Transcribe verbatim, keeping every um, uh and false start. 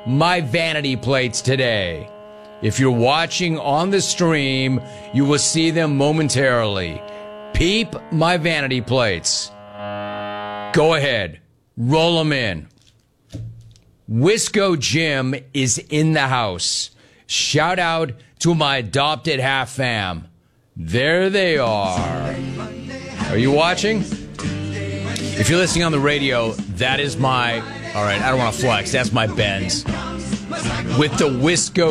my vanity plates today. If you're watching on the stream, you will see them momentarily. Peep my vanity plates. Go ahead. Roll them in. Wisco Jim is in the house. Shout out to my adopted half fam. There they are. Are you watching? If you're listening on the radio, that is my... All right, I don't want to flex. That's my Benz. With the Wisco